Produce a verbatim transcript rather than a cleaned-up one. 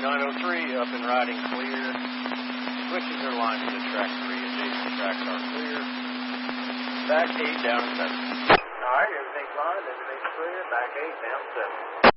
nine oh three, up and riding clear. Switches are lined to the track three. Adjacent tracks are clear. Back eight, down seven. All right, everything's lined, everything's clear. Back eight, down seven.